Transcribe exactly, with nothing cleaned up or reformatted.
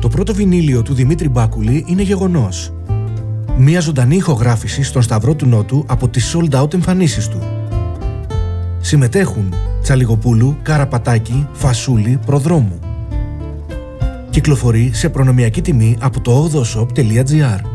Το πρώτο βινίλιο του Δημήτρη Μπάκουλη είναι γεγονός. Μια ζωντανή ηχογράφηση στον Σταυρό του Νότου από τις sold out εμφανίσεις του. Συμμετέχουν Τσαλιγοπούλου, Καραπατάκη, Φασούλη, Προδρόμου. Κυκλοφορεί σε προνομιακή τιμή από το ογδοshop τελεία gr.